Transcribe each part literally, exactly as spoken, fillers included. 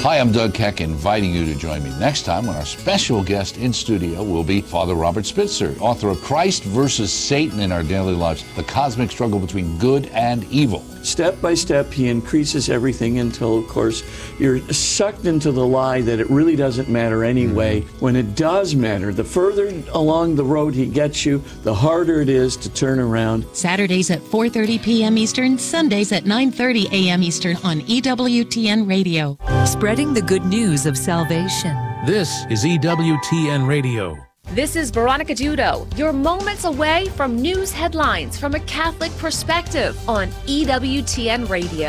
Hi, I'm Doug Keck, inviting you to join me next time when our special guest in studio will be Father Robert Spitzer, author of Christ versus Satan in Our Daily Lives, the cosmic struggle between good and evil. Step by step, he increases everything until, of course, you're sucked into the lie that it really doesn't matter anyway. Mm-hmm. When it does matter, the further along the road he gets you, the harder it is to turn around. Saturdays at four thirty p.m. Eastern, Sundays at nine thirty a.m. Eastern on E W T N Radio. Spreading the good news of salvation. This is E W T N Radio. This is Veronica Dudo. You're moments away from news headlines from a Catholic perspective on E W T N Radio.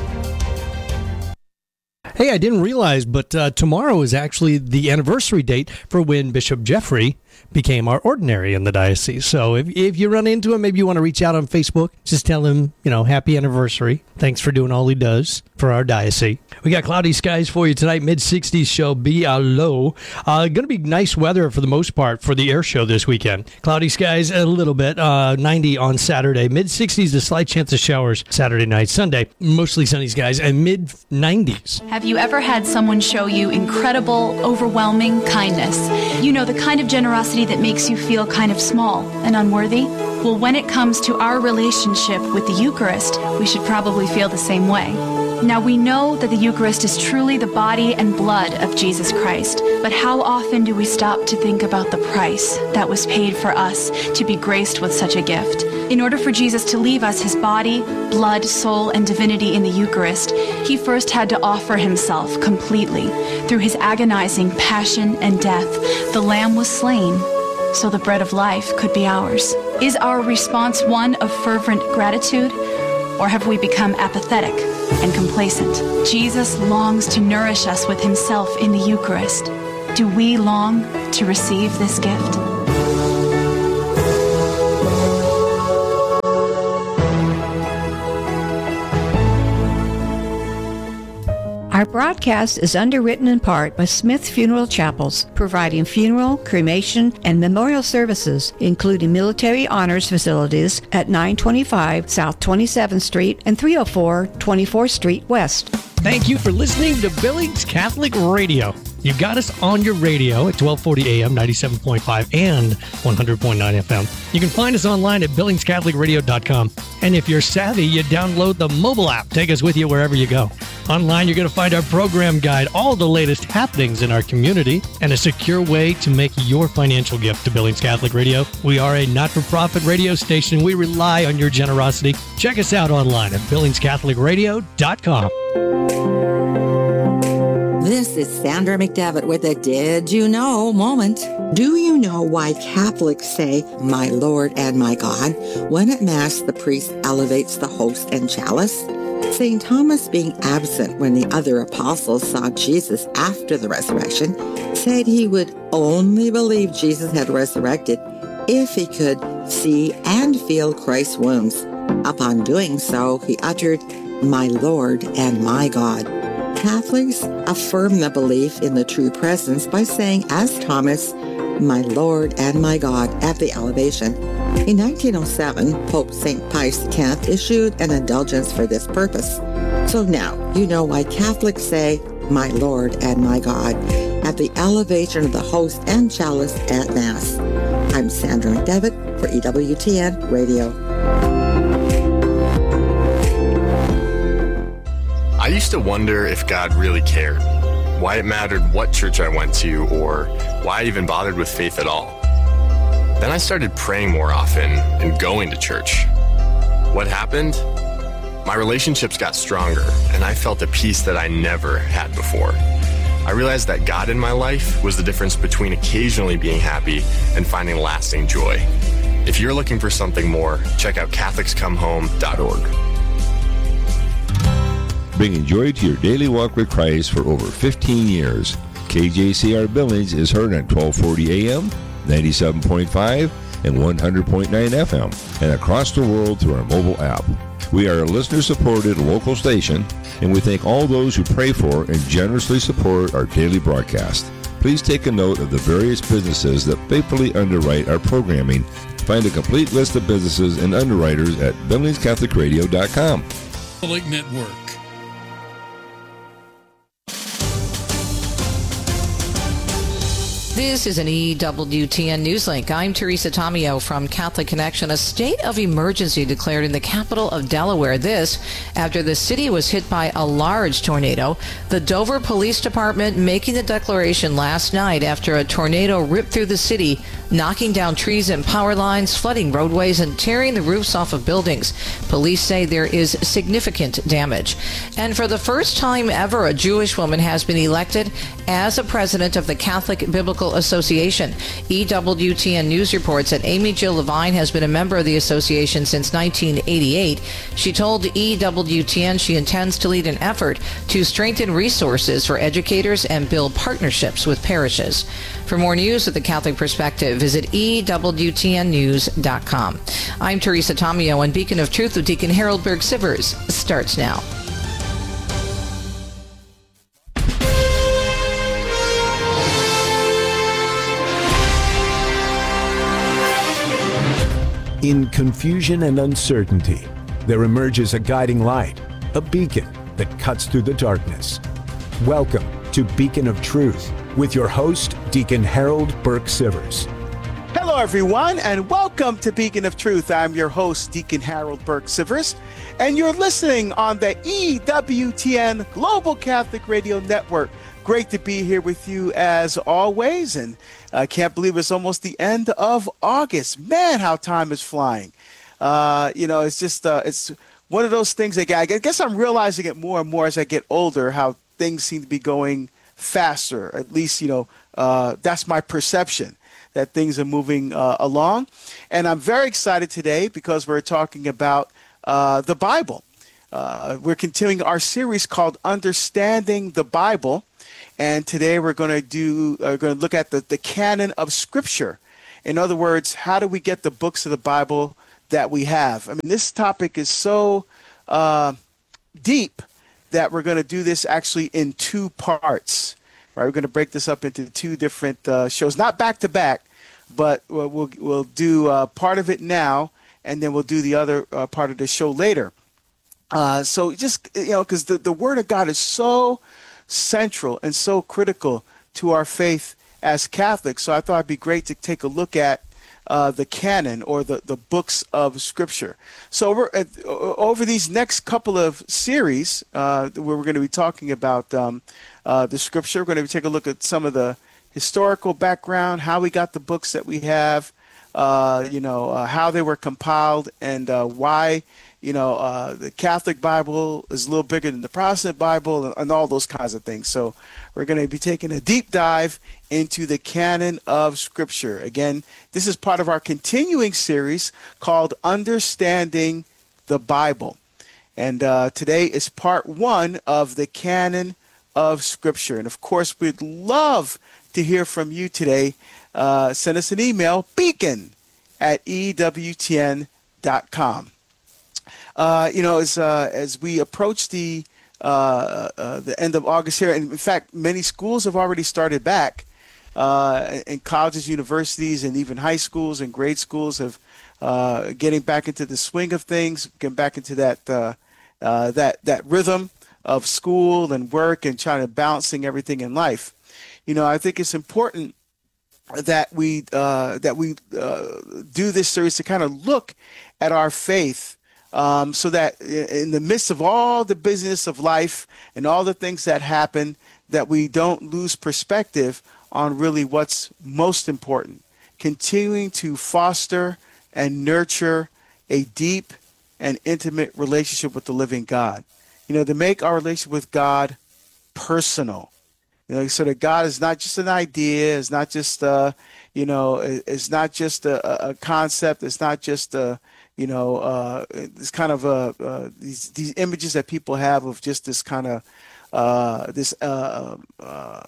Hey, I didn't realize, but uh, tomorrow is actually the anniversary date for when Bishop Jeffrey became our ordinary in the diocese. So if if you run into him, maybe you want to reach out on Facebook, just tell him, you know, happy anniversary. Thanks for doing all he does for our diocese. We got cloudy skies for you tonight. mid sixties shall be a low. Uh, going to be nice weather for the most part for the air show this weekend. Cloudy skies a little bit. Uh, ninety on Saturday. mid sixties, a slight chance of showers Saturday night. Sunday, mostly sunny skies and mid nineties. Have you ever had someone show you incredible, overwhelming kindness? You know, the kind of generosity that makes you feel kind of small and unworthy? Well, when it comes to our relationship with the Eucharist, we should probably feel the same way. Now, we know that the Eucharist is truly the body and blood of Jesus Christ, but how often do we stop to think about the price that was paid for us to be graced with such a gift? In order for Jesus to leave us his body, blood, soul, and divinity in the Eucharist, he first had to offer himself completely. Through his agonizing passion and death, the Lamb was slain so the bread of life could be ours. Is our response one of fervent gratitude, or have we become apathetic and complacent? Jesus longs to nourish us with himself in the Eucharist. Do we long to receive this gift? Our broadcast is underwritten in part by Smith Funeral Chapels, providing funeral, cremation, and memorial services, including military honors facilities at nine twenty-five South twenty-seventh Street and three oh four twenty-fourth Street West. Thank you for listening to Billings Catholic Radio. You got us on your radio at twelve forty a.m., ninety-seven point five, and one hundred point nine F M. You can find us online at billings catholic radio dot com. And if you're savvy, you download the mobile app. Take us with you wherever you go. Online, you're going to find our program guide, all the latest happenings in our community, and a secure way to make your financial gift to Billings Catholic Radio. We are a not-for-profit radio station. We rely on your generosity. Check us out online at billings catholic radio dot com. This is Sandra McDevitt with a Did You Know moment. Do you know why Catholics say, "My Lord and my God," when at Mass the priest elevates the host and chalice? Saint Thomas, being absent when the other apostles saw Jesus after the resurrection, said he would only believe Jesus had resurrected if he could see and feel Christ's wounds. Upon doing so, he uttered, "My Lord and my God." Catholics affirm the belief in the true presence by saying, as Thomas, "My Lord and my God," at the elevation. In nineteen oh seven, Pope Saint Pius X issued an indulgence for this purpose. So now you know why Catholics say, "My Lord and my God," at the elevation of the host and chalice at Mass. I'm Sandra McDevitt for E W T N Radio. I used to wonder if God really cared, why it mattered what church I went to, or why I even bothered with faith at all. Then I started praying more often and going to church. What happened? My relationships got stronger, and I felt a peace that I never had before. I realized that God in my life was the difference between occasionally being happy and finding lasting joy. If you're looking for something more, check out catholics come home dot org. Bringing joy to your daily walk with Christ for over fifteen years. K J C R Billings is heard on twelve forty A M, ninety-seven point five, and one hundred point nine F M, and across the world through our mobile app. We are a listener-supported local station, and we thank all those who pray for and generously support our daily broadcast. Please take a note of the various businesses that faithfully underwrite our programming. Find a complete list of businesses and underwriters at billings catholic radio dot com. Catholic Network. This is an E W T N Newslink. I'm Teresa Tomeo from Catholic Connection. A state of emergency declared in the capital of Delaware. This after the city was hit by a large tornado. The Dover Police Department making the declaration last night after a tornado ripped through the city, knocking down trees and power lines, flooding roadways, and tearing the roofs off of buildings. Police say there is significant damage. And for the first time ever, a Jewish woman has been elected as a president of the Catholic Biblical Association. E W T N News reports that Amy Jill Levine has been a member of the association since nineteen eighty-eight. She told E W T N she intends to lead an effort to strengthen resources for educators and build partnerships with parishes. For more news with the Catholic perspective, visit E W T N news dot com. I'm Teresa Tomeo, and Beacon of Truth with Deacon Harold Berg-Sivers starts now. In confusion and uncertainty, there emerges a guiding light, a beacon that cuts through the darkness. Welcome to Beacon of Truth with your host, Deacon Harold Berg-Sivers. Hello, everyone, and welcome to Beacon of Truth. I'm your host, Deacon Harold Berg-Sivers, and you're listening on the E W T N Global Catholic Radio Network. Great to be here with you as always, and I can't believe it's almost the end of August. Man, how time is flying. Uh, you know, it's just, uh, it's one of those things that I guess I'm realizing it more and more as I get older, how things seem to be going faster. At least, you know, uh, that's my perception, that things are moving uh, along. And I'm very excited today because we're talking about uh, the Bible. Uh, we're continuing our series called Understanding the Bible. And today we're going to do, uh, going to look at the, the canon of Scripture. In other words, how do we get the books of the Bible that we have? I mean, this topic is so uh, deep that we're going to do this actually in two parts. Right? We're going to break this up into two different uh, shows, not back to back, but we'll we'll, we'll do uh, part of it now, and then we'll do the other uh, part of the show later. Uh, so just, you know, because the, the Word of God is so central and so critical to our faith as Catholics. So I thought it'd be great to take a look at uh, the canon or the, the books of Scripture. So we're, uh, over these next couple of series, uh, where we're going to be talking about um, uh, the Scripture, we're going to take a look at some of the historical background, how we got the books that we have, uh, you know, uh, how they were compiled, and uh, why You know, uh, the Catholic Bible is a little bigger than the Protestant Bible, and, and all those kinds of things. So we're going to be taking a deep dive into the canon of Scripture. Again, this is part of our continuing series called Understanding the Bible. And uh, today is part one of the canon of Scripture. And of course, we'd love to hear from you today. Uh, send us an email, beacon at E W T N dot com. Uh, you know, as uh, as we approach the uh, uh, the end of August here, and in fact, many schools have already started back, uh, and colleges, universities, and even high schools and grade schools have uh, getting back into the swing of things, getting back into that uh, uh, that that rhythm of school and work and trying to balancing everything in life. You know, I think it's important that we uh, that we uh, do this series to kind of look at our faith. Um, so that in the midst of all the busyness of life and all the things that happen, that we don't lose perspective on really what's most important. Continuing to foster and nurture a deep and intimate relationship with the living God. You know, to make our relationship with God personal. You know, so that God is not just an idea, it's not just, uh, you know, it's not just a, a concept, it's not just a, you know, uh, this kind of uh, uh, these these images that people have of just this kind of uh, this uh, uh,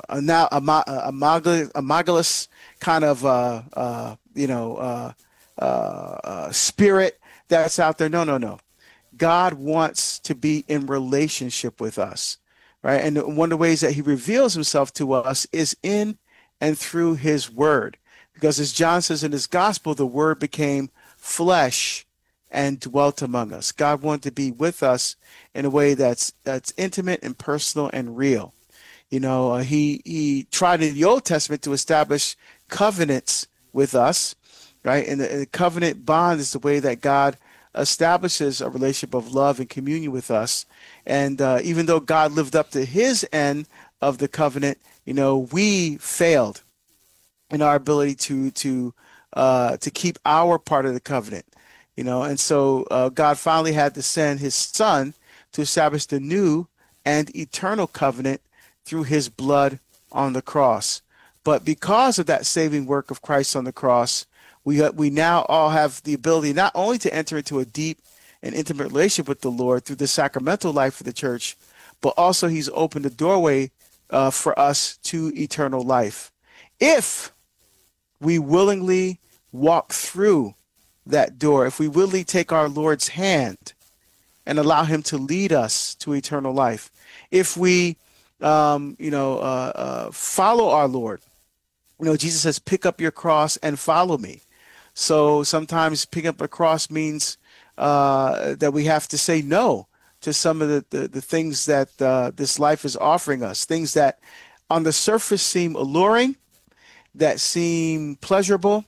amalgamous kind of uh, uh, you know uh, uh, uh, spirit that's out there. No, no, no. God wants to be in relationship with us, right? And one of the ways that He reveals Himself to us is in and through His Word, because as John says in his Gospel, the Word became flesh and dwelt among us. God wanted to be with us in a way that's that's intimate and personal and real. You know, uh, he he tried in the Old Testament to establish covenants with us, right? And the, and the covenant bond is the way that God establishes a relationship of love and communion with us. And uh, even though God lived up to his end of the covenant, you know, we failed in our ability to to uh, to keep our part of the covenant. You know, and so uh, God finally had to send his son to establish the new and eternal covenant through his blood on the cross. But because of that saving work of Christ on the cross, we we now all have the ability not only to enter into a deep and intimate relationship with the Lord through the sacramental life of the church, but also he's opened the doorway uh, for us to eternal life. If we willingly walk through that door, if we willingly take our Lord's hand and allow him to lead us to eternal life, if we, um, you know, uh, uh, follow our Lord. You know, Jesus says, pick up your cross and follow me. So sometimes picking up a cross means uh, that we have to say no to some of the, the, the things that uh, this life is offering us, things that on the surface seem alluring, that seem pleasurable,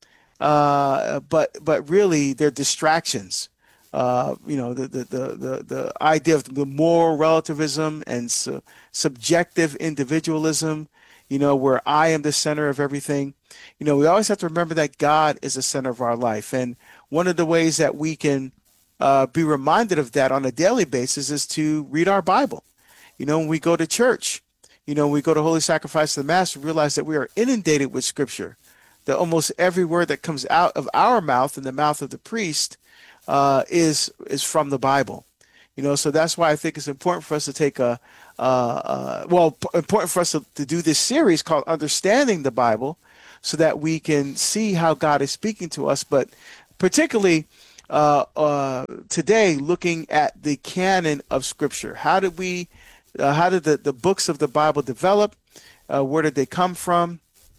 uh, but but really they're distractions. Uh, you know, the, the, the, the, the idea of the moral relativism and su- subjective individualism, you know, where I am the center of everything. You know, we always have to remember that God is the center of our life. And one of the ways that we can uh, be reminded of that on a daily basis is to read our Bible. You know, when we go to church, you know, when we go to Holy Sacrifice of the Mass, we realize that we are inundated with Scripture, that almost every word that comes out of our mouth and the mouth of the priest uh, is is from the Bible. You know, so that's why I think it's important for us to take a, uh, uh, well, p- important for us to, to do this series called Understanding the Bible, so that we can see how God is speaking to us, but particularly uh, uh, today, looking at the canon of Scripture. How did we, uh, how did the, the books of the Bible develop? Uh, where did they come from?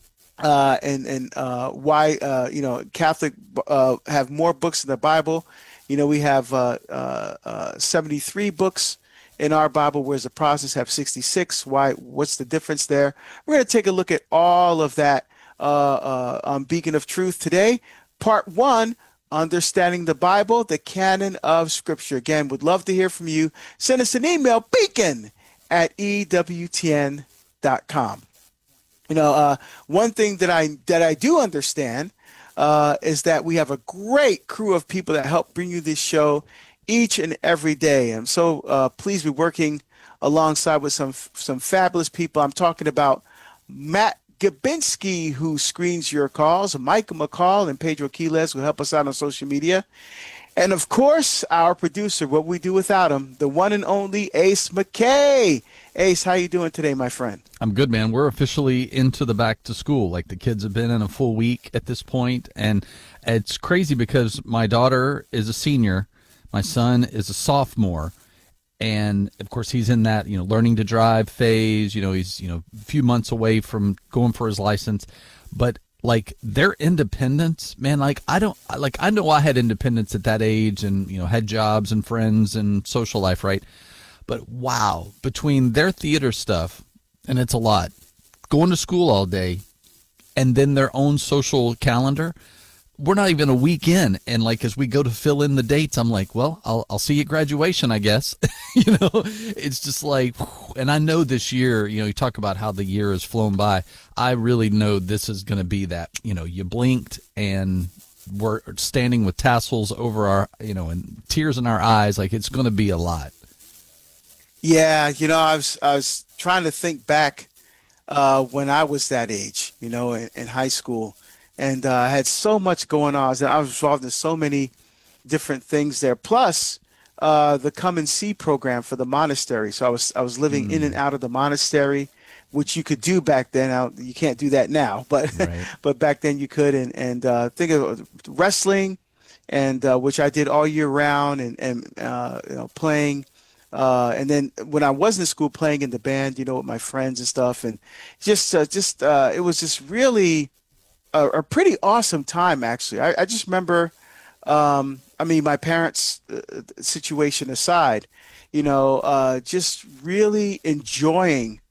Uh, and and uh, why, uh, you know, Catholic uh, have more books in the Bible. You know, we have uh, uh, uh, seventy-three books in our Bible, whereas the Protestants have sixty-six. Why? What's the difference there? We're going to take a look at all of that uh, uh, on Beacon of Truth today. Part one, Understanding the Bible, the canon of Scripture. Again, would love to hear from you. Send us an email, beacon at E W T N dot com. You know, uh, one thing that I that I do understand uh, is that we have a great crew of people that help bring you this show each and every day. I'm so uh, pleased to be working alongside with some some fabulous people. I'm talking about Matt Gabinski, who screens your calls, Michael McCall and Pedro Quiles, who help us out on social media. And, of course, our producer, what we do without him, the one and only Ace McKay. Ace, how you doing today, my friend? I'm good, man. We're officially into the back to school. Like, the kids have been in a full week at this point, and it's crazy because my daughter is a senior, my son is a sophomore, and, of course, he's in that, you know, learning to drive phase. You know, he's, you know, a few months away from going for his license. But, like, their independence, man, like, I don't, like, I know I had independence at that age and, you know, had jobs and friends and social life, right? But, wow, between their theater stuff, and it's a lot, going to school all day, and then their own social calendar, we're not even a week in, and like as we go to fill in the dates, I'm like, well, I'll I'll see you at graduation, I guess. You know, it's just like, and I know this year, you know, you talk about how the year has flown by. I really know this is going to be that, you know, you blinked and we're standing with tassels over our, you know, and tears in our eyes. Like, it's going to be a lot. Yeah, you know, I was I was trying to think back uh, when I was that age, you know, in, in high school. And uh, I had so much going on. I was, I was involved in so many different things there. Plus, uh, the Come and See program for the monastery. So I was I was living mm. in and out of the monastery, which you could do back then. Now, you can't do that now, but right. but back then you could. And and uh, think of wrestling, and uh, which I did all year round, and and uh, you know, playing. Uh, and then when I was in school, playing in the band, you know, with my friends and stuff, and just uh, just uh, it was just really A, a pretty awesome time, actually. I, I just remember, um, I mean, my parents' uh, situation aside, you know, uh, just really enjoying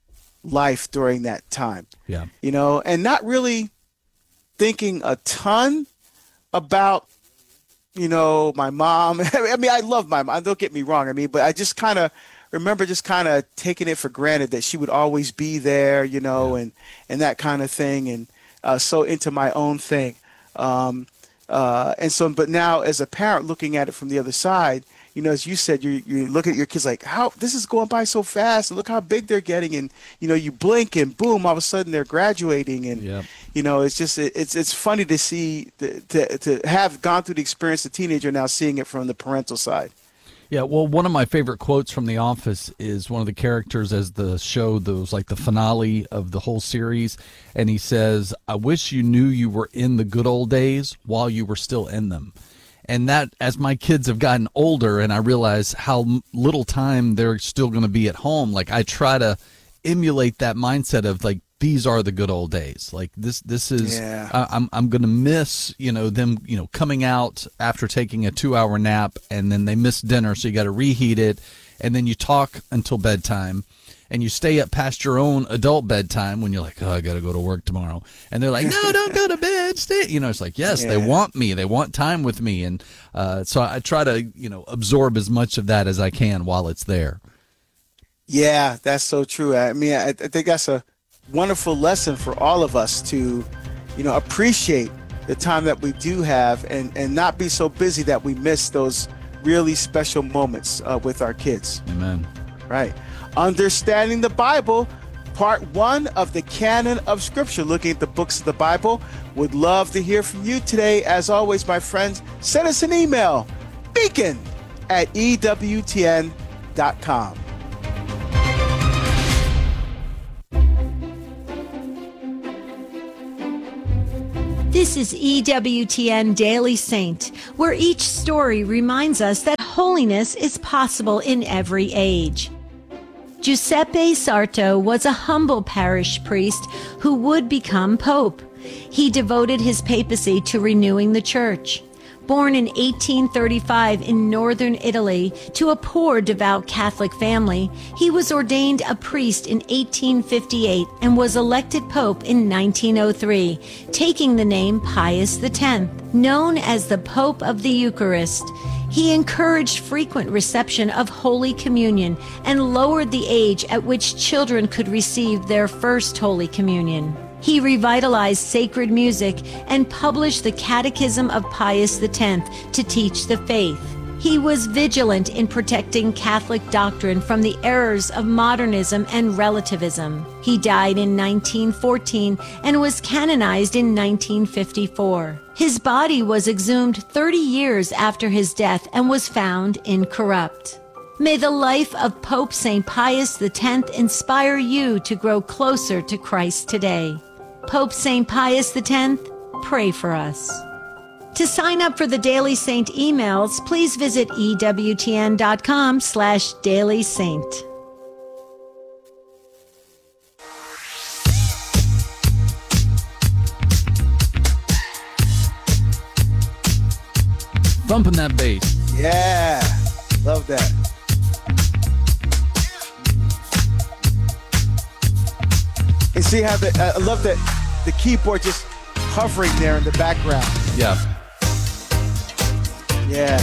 life during that time. Yeah. You know, and not really thinking a ton about, you know, my mom. I mean, I love my mom. Don't get me wrong. I mean, but I just kind of remember just kind of taking it for granted that she would always be there, you know, yeah. and, and that kind of thing. And uh, so into my own thing. Um, uh, and so, but now as a parent looking at it from the other side, you know, as you said, you you look at your kids like, how this is going by so fast, and look how big they're getting, and you know, you blink and boom, all of a sudden they're graduating, and yep. you know, it's just it, it's it's funny to see to, to to have gone through the experience, a teenager now seeing it from the parental side. Yeah, well, one of my favorite quotes from The Office is one of the characters as the show, that was like the finale of the whole series, and he says, "I wish you knew you were in the good old days while you were still in them." And that, as my kids have gotten older and I realize how little time they're still going to be at home, like I try to emulate that mindset of like, these are the good old days. Like this, this is, yeah. I, I'm, I'm going to miss, you know, them, you know, coming out after taking a two hour nap and then they miss dinner. So you got to reheat it. And then you talk until bedtime. And you stay up past your own adult bedtime when you're like, oh, I got to go to work tomorrow. And they're like, no, don't go to bed. Stay. You know, it's like, yes, yeah. they want me. They want time with me. And uh, so I try to, you know, absorb as much of that as I can while it's there. Yeah, that's so true. I mean, I, I think that's a wonderful lesson for all of us to, you know, appreciate the time that we do have and, and not be so busy that we miss those really special moments uh, with our kids. Amen. Right. Understanding the Bible, part one of the canon of Scripture, looking at the books of the Bible. Would love to hear from you today. As always, my friends, send us an email, beacon at E W T N dot com. This is E W T N Daily Saint, where each story reminds us that holiness is possible in every age. Giuseppe Sarto was a humble parish priest who would become pope. He devoted his papacy to renewing the church. Born in eighteen thirty-five in northern Italy to a poor devout Catholic family, he was ordained a priest in eighteen fifty-eight and was elected pope in nineteen oh three, taking the name Pius the tenth. Known as the Pope of the Eucharist, he encouraged frequent reception of Holy Communion and lowered the age at which children could receive their first Holy Communion. He revitalized sacred music and published the Catechism of Pius the tenth to teach the faith. He was vigilant in protecting Catholic doctrine from the errors of modernism and relativism. He died in nineteen fourteen and was canonized in nineteen fifty-four. His body was exhumed thirty years after his death and was found incorrupt. May the life of Pope Saint Pius the tenth inspire you to grow closer to Christ today. Pope Saint Pius the tenth, pray for us. To sign up for the Daily Saint emails, please visit E W T N dot com slash Daily Saint. Thumping that bass. Yeah, love that. And see how the, uh, I love that the keyboard just hovering there in the background. Yeah. Yeah.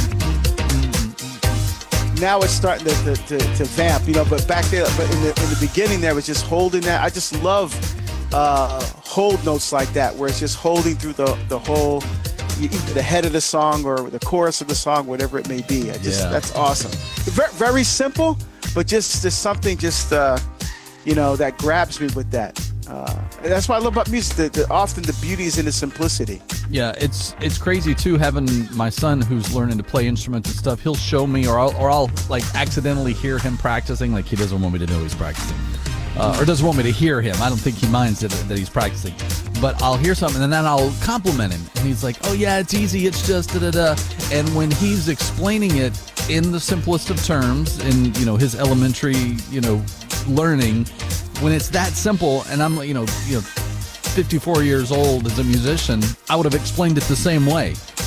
Now it's starting to, to, to, to vamp, you know, but back there, but in the, in the beginning there was just holding that. I just love uh, hold notes like that, where it's just holding through the, the whole, either the head of the song or the chorus of the song, whatever it may be. I just, yeah. That's awesome. Very, very simple, but just, just something just, uh, you know, that grabs me with that. Uh, that's what I love about music. The, the, often the beauty is in the simplicity. Yeah, it's it's crazy too, having my son who's learning to play instruments and stuff. He'll show me, or I'll, or I'll like accidentally hear him practicing. Like he doesn't want me to know he's practicing, uh, or doesn't want me to hear him. I don't think he minds that, that he's practicing. But I'll hear something and then I'll compliment him, and he's like, "Oh yeah, it's easy. It's just da da da." And when he's explaining it in the simplest of terms, in you know his elementary you know learning, when it's that simple, and I'm you know you know. fifty-four years old as a musician, I would have explained it the same way. So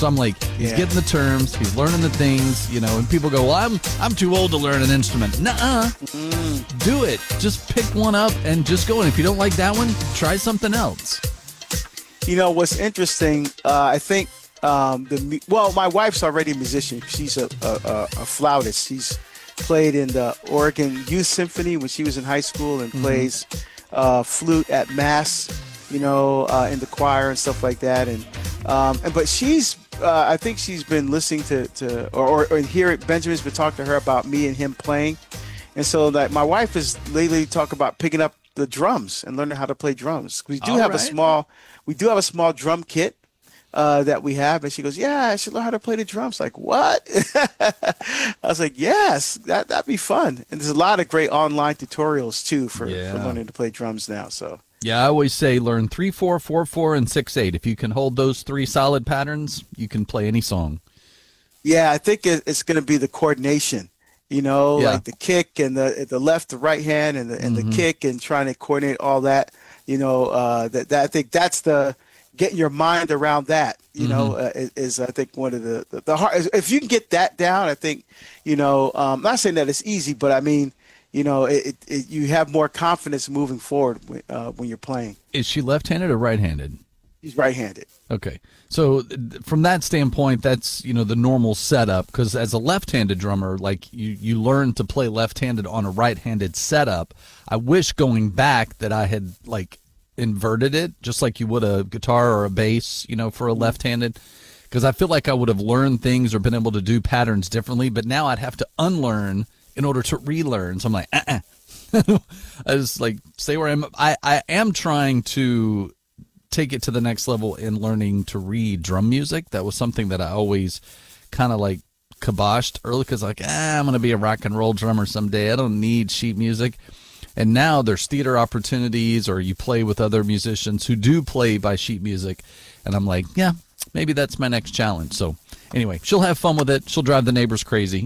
So I'm like, he's Yeah. getting the terms, he's learning the things, you know, and people go, well, I'm I'm too old to learn an instrument. Nuh-uh. Mm. Do it. Just pick one up and just go. And if you don't like that one, try something else. You know, what's interesting, uh, I think, um, the mu- well, my wife's already a musician. She's a, a, a, a flautist. She's played in the Oregon Youth Symphony when she was in high school and Mhm. plays uh, flute at Mass, you know, uh, in the choir and stuff like that. And, um, and but she's, uh, I think she's been listening to, to or, or, or hear Benjamin's been talking to her about me and him playing. And so that my wife is lately talking about picking up the drums and learning how to play drums. We do All have right. a small, we do have a small drum kit uh, that we have. And she goes, yeah, I should learn how to play the drums. Like, what? I was like, yes, that, that'd be fun. And there's a lot of great online tutorials too for, Yeah. for learning to play drums now. So Yeah, I always say learn three, four, four, four, and six, eight. If you can hold those three solid patterns, you can play any song. yeah, I think it, it's going to be the coordination, you know, Yeah. like the kick and the the left, the right hand, and the and Mhm. the kick, and trying to coordinate all that. You know, uh, that, that I think that's the getting your mind around that. You know, Mhm. uh, is, is I think one of the the, the hard. If you can get that down, I think, you know, um, not saying that it's easy, but I mean, you know, it, it, it you have more confidence moving forward when, uh, when you're playing. Is she left-handed or right-handed? He's right-handed. Okay. So th- from that standpoint, that's, you know, the normal setup, because as a left-handed drummer, like you, you learn to play left-handed on a right-handed setup. I wish going back that I had like inverted it, just like you would a guitar or a bass, you know, for a left-handed, because I feel like I would have learned things or been able to do patterns differently, but now I'd have to unlearn in order to relearn. So I'm like, uh-uh. I just like stay where I'm. I, I am trying to take it to the next level in learning to read drum music. That was something that I always kind of like kiboshed early, because like, ah, I'm going to be a rock and roll drummer someday. I don't need sheet music. And now there's theater opportunities, or you play with other musicians who do play by sheet music. And I'm like, yeah, maybe that's my next challenge. So anyway, she'll have fun with it. She'll drive the neighbors crazy.